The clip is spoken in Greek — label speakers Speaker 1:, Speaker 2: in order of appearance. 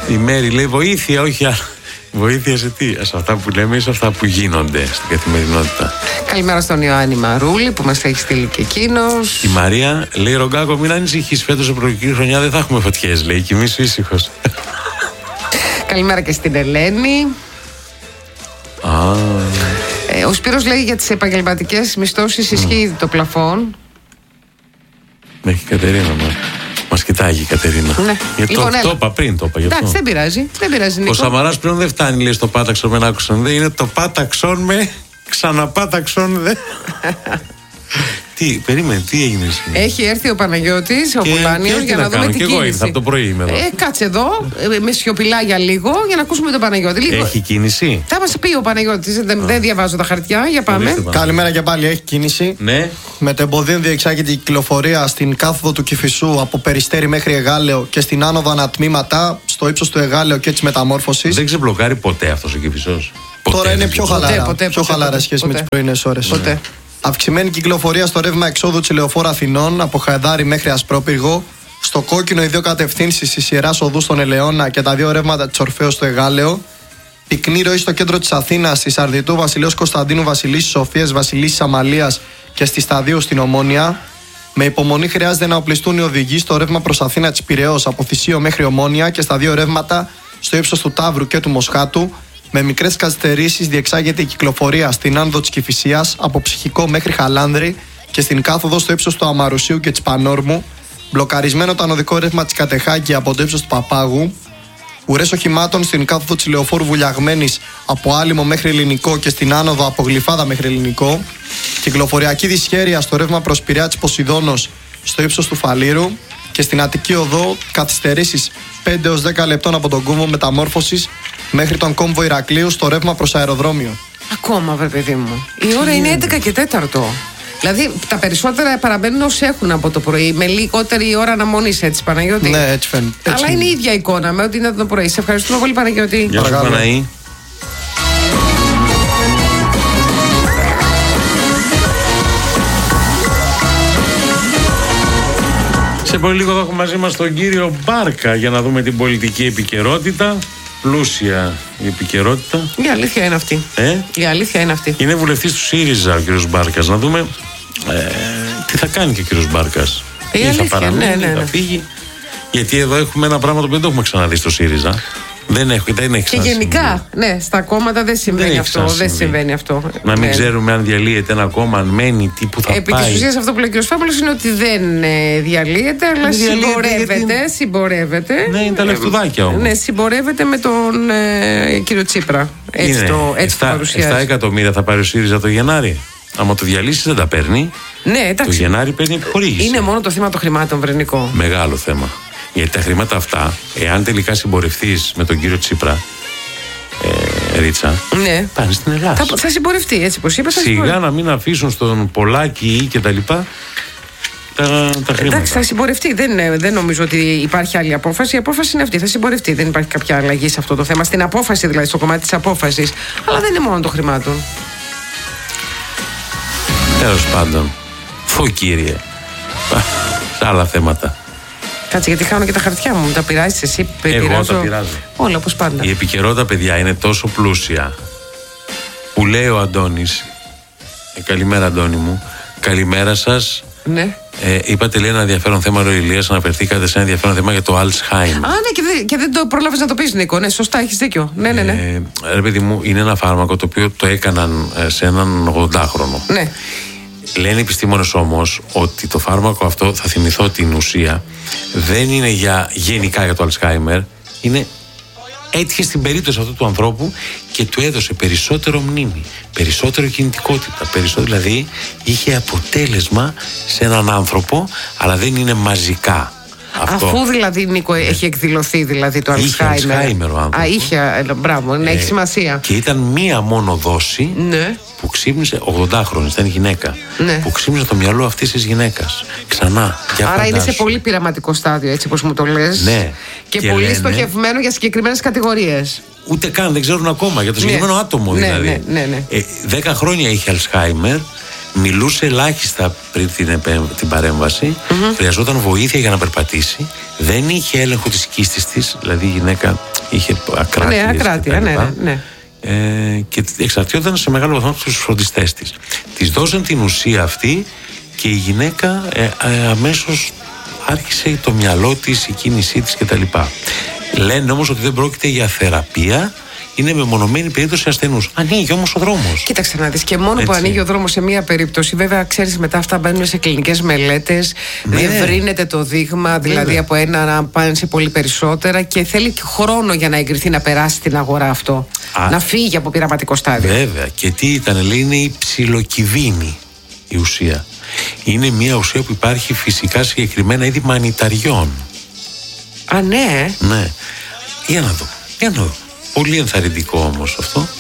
Speaker 1: Η Μέρη λέει βοήθεια, όχι άλλο. Βοήθεια σε τι, σε αυτά που λέμε ή σε αυτά που γίνονται στην καθημερινότητα.
Speaker 2: Καλημέρα στον Ιωάννη Μαρούλη που μας έχει στείλει και εκείνος.
Speaker 1: Η Μαρία λέει: Ρογκάκο, μην ανησυχείς, φέτος εκλογική χρονιά δεν θα έχουμε φωτιές. Λέει: Κοιμήσου ήσυχος.
Speaker 2: Καλημέρα και στην Ελένη. Ο Σπύρος λέει για τις επαγγελματικές μισθώσεις ισχύει ήδη το πλαφόν.
Speaker 1: Έχει η Κατερίνα μας κοιτάει η Κατερίνα.
Speaker 2: Ναι.
Speaker 1: Λοιπόν, το είπα πριν, το είπα γι' αυτό.
Speaker 2: Εντάξει, δεν πειράζει, Νίκο.
Speaker 1: Ο Σαμαράς πλέον δεν φτάνει, λέει, στο πάταξον με άκουσαν. Δεν είναι το πάταξον με ξαναπάταξον δε. Περίμενε, τι έγινε σήμερα?
Speaker 2: Έχει έρθει ο Παναγιώτης, ο Πουλάνιος, για να δούμε τι κίνηση.
Speaker 1: Και εγώ ήρθα από το πρωί, είμαι εδώ.
Speaker 2: Κάτσε εδώ, με σιωπηλά για λίγο, για να ακούσουμε τον Παναγιώτη. Λίγο.
Speaker 1: Έχει κίνηση?
Speaker 2: Θα μας πει ο Παναγιώτης, δεν διαβάζω τα χαρτιά, για πάμε.
Speaker 3: Καλημέρα και πάλι, έχει κίνηση.
Speaker 1: Ναι.
Speaker 3: Με το εμποδίο διεξάγεται η κυκλοφορία στην κάθοδο του Κηφισού από Περιστέρι μέχρι Εγάλεο και στην άνοδο ανατμήματα στο ύψος του Εγάλεο και της Μεταμόρφωσης.
Speaker 1: Δεν ξεμπλοκάρει ποτέ αυτός ο Κηφισός?
Speaker 3: Τώρα είναι πιο χαλαρά σχέση με τις πρωινές ώρες.
Speaker 2: Ποτέ.
Speaker 3: Αυξημένη κυκλοφορία στο ρεύμα εξόδου της Λεωφόρου Αθηνών από Χαϊδάρι μέχρι Ασπρόπυργο. Στο κόκκινο οι δύο κατευθύνσεις της Ιεράς Οδού στον Ελαιώνα και τα δύο ρεύματα της Ορφέως στο Εγάλεο. Πυκνή ροή στο κέντρο της Αθήνας, στη Σαρδιτού Βασιλέως Κωνσταντίνου Βασιλίσσης Σοφίας Βασιλίσσης Αμαλίας και στη Σταδίου στην Ομόνια. Με υπομονή χρειάζεται να οπλιστούν οι οδηγοί στο ρεύμα προς Αθήνα της Πειραιώς από Θησίο μέχρι Ομόνια και στα δύο ρεύματα στο ύψος του Ταύρου και του Μοσχάτου. Με μικρές καθυστερήσεις διεξάγεται η κυκλοφορία στην άνοδο της Κηφισίας από Ψυχικό μέχρι Χαλάνδρη και στην κάθοδο στο ύψος του Αμαρουσίου και της Πανόρμου. Μπλοκαρισμένο το ανωδικό ρεύμα της Κατεχάκη από το ύψος του Παπάγου. Ουρές οχημάτων στην κάθοδο της Λεωφόρου Βουλιαγμένης από Άλυμο μέχρι Ελληνικό και στην άνοδο από Γλυφάδα μέχρι Ελληνικό. Κυκλοφοριακή δυσχέρεια στο ρεύμα προς Πειραιά της Ποσειδώνος στο ύψος του Φαλήρου. Και στην Αττική Οδό καθυστερήσεις 5 έως 10 λεπτών από τον κόμβο Μεταμόρφωσης μέχρι τον κόμβο Ηρακλείου στο ρεύμα προς αεροδρόμιο.
Speaker 2: Ακόμα, βρε παιδί μου. Η ώρα είναι 11 και 4. Δηλαδή τα περισσότερα παραμένουν όσοι έχουν από το πρωί. Με λιγότερη ώρα αναμονής, έτσι, Παναγιώτη.
Speaker 3: Ναι, έτσι φαίνεται.
Speaker 2: Αλλά είναι η ίδια εικόνα με ότι είναι το πρωί. Σε ευχαριστούμε πολύ, Παναγιώτη.
Speaker 1: Γεια σου, Παναή. Σε πολύ λίγο θα έχουμε μαζί μας τον κύριο Μπάρκα για να δούμε την πολιτική επικαιρότητα. Πλούσια η επικαιρότητα.
Speaker 2: Η αλήθεια είναι αυτή. Η αλήθεια είναι αυτή.
Speaker 1: Είναι βουλευτής του ΣΥΡΙΖΑ ο κύριος Μπάρκας. Να δούμε τι θα κάνει και ο κύριος Μπάρκας.
Speaker 2: Η αλήθεια,
Speaker 1: θα παραμείνει, θα φύγει. Γιατί εδώ έχουμε ένα πράγμα το οποίο δεν το έχουμε ξαναδεί στο ΣΥΡΙΖΑ. Δεν έχει
Speaker 2: και γενικά, ναι, στα κόμματα δεν συμβαίνει αυτό. Δεν συμβαίνει αυτό.
Speaker 1: Να μην ξέρουμε αν διαλύεται ένα κόμμα, αν μένει, τι που θα πάει.
Speaker 2: Επί της ουσίας αυτό που λέει ο κ. Φάβολος είναι ότι δεν διαλύεται, αλλά συμπορεύεται.
Speaker 1: Ναι, είναι τα λεφτουδάκια όμως.
Speaker 2: Ναι, συμπορεύεται με τον κύριο Τσίπρα. Έτσι το παρουσιάζει.
Speaker 1: 7 εκατομμύρια θα πάρει ο ΣΥΡΙΖΑ το Γενάρη. Άμα το διαλύσει δεν τα παίρνει.
Speaker 2: Ναι, εντάξει.
Speaker 1: Το Γενάρη παίρνει επιχορήγηση.
Speaker 2: Είναι μόνο το θέμα των χρημάτων, Βρενικό.
Speaker 1: Μεγάλο θέμα. Γιατί τα χρήματα αυτά, εάν τελικά συμπορευτείς με τον κύριο Τσίπρα, Ρίτσα,
Speaker 2: ναι,
Speaker 1: πάνε στην Ελλάδα.
Speaker 2: Θα συμπορευτεί, έτσι πως είπα.
Speaker 1: Σιγά να μην αφήσουν στον Πολάκη ή και τα λοιπά τα χρήματα.
Speaker 2: Εντάξει, θα συμπορευτεί. Δεν νομίζω ότι υπάρχει άλλη απόφαση. Η απόφαση είναι αυτή. Θα συμπορευτεί. Δεν υπάρχει κάποια αλλαγή σε αυτό το θέμα. Στην απόφαση, δηλαδή, στο κομμάτι της απόφασης. Αλλά δεν είναι μόνο των χρημάτων.
Speaker 1: Τέλος πάντων. Κύριε. Σε άλλα θέματα.
Speaker 2: Κάτσε, γιατί χάνω και τα χαρτιά μου. Τα πειράζεις εσύ?
Speaker 1: Εγώ τα πειράζω.
Speaker 2: Όλα όπως πάντα.
Speaker 1: Η επικαιρότητα, παιδιά, είναι τόσο πλούσια που λέει ο Αντώνης. Καλημέρα, Αντώνη μου. Καλημέρα σας.
Speaker 2: Ναι.
Speaker 1: Είπατε, λέει, ένα ενδιαφέρον θέμα, ο Ηλίας. Αναφερθήκατε σε ένα ενδιαφέρον θέμα για το Alzheimer.
Speaker 2: Ναι, και δεν το πρόλαβες να το πεις, Νίκο. Ναι, σωστά, έχεις δίκιο. Ναι.
Speaker 1: Ρε παιδί μου, είναι ένα φάρμακο το οποίο το έκαναν σε έναν 80χρονο.
Speaker 2: Ναι.
Speaker 1: Λένε οι επιστήμονες όμως ότι το φάρμακο αυτό, θα θυμηθώ την ουσία, δεν είναι γενικά για το Alzheimer, είναι έτυχε στην περίπτωση αυτού του ανθρώπου και του έδωσε περισσότερο μνήμη, περισσότερο κινητικότητα, δηλαδή είχε αποτέλεσμα σε έναν άνθρωπο, αλλά δεν είναι μαζικά. Αυτό.
Speaker 2: Αφού δηλαδή, Νίκο, έχει εκδηλωθεί δηλαδή το Alzheimer.
Speaker 1: Είχε Alzheimer ο άνθρωπος.
Speaker 2: Είχε, μπράβο, έχει σημασία.
Speaker 1: Και ήταν μία μόνο δόση, ναι, που ξύπνησε, 80χρονη, ήταν γυναίκα, ναι, που ξύπνησε το μυαλό αυτής της γυναίκας. Ξανά.
Speaker 2: Άρα είναι σε πολύ πειραματικό στάδιο, έτσι όπως μου το λες.
Speaker 1: Ναι.
Speaker 2: Και πολύ λένε, στοχευμένο για συγκεκριμένες κατηγορίες.
Speaker 1: Ούτε καν, δεν ξέρουν ακόμα για το συγκεκριμένο άτομο δηλαδή.
Speaker 2: Ναι.
Speaker 1: 10 χρόνια είχε Alzheimer. Μιλούσε ελάχιστα πριν την παρέμβαση. Χρειαζόταν βοήθεια για να περπατήσει. Δεν είχε έλεγχο της κίστης της. Δηλαδή η γυναίκα είχε ακράτειες.
Speaker 2: Ναι, ακράτεια, ναι.
Speaker 1: Και εξαρτιόταν σε μεγάλο βαθμό από τους φροντιστές της. Της δώσαν την ουσία αυτή και η γυναίκα αμέσως άρχισε το μυαλό της, η κίνησή της κτλ. Λένε όμως ότι δεν πρόκειται για θεραπεία, είναι μεμονωμένη περίπτωση ασθενούς. Ανοίγει όμως ο δρόμος.
Speaker 2: Κοίταξε να δεις, και μόνο που ανοίγει ο δρόμος σε μία περίπτωση, βέβαια ξέρεις, μετά αυτά μπαίνουν σε κλινικές μελέτες, διευρύνεται το δείγμα, δηλαδή από ένα να πάνε σε πολύ περισσότερα και θέλει και χρόνο για να εγκριθεί, να περάσει την αγορά αυτό. Να φύγει από πειραματικό στάδιο.
Speaker 1: Βέβαια. Και τι ήταν, λέει, είναι η ψιλοκυβίνη η ουσία. Είναι μια ουσία που υπάρχει φυσικά συγκεκριμένα είδη μανιταριών.
Speaker 2: Α, ναι.
Speaker 1: Ναι. Για να δω. Πολύ ενθαρρυντικό όμως αυτό.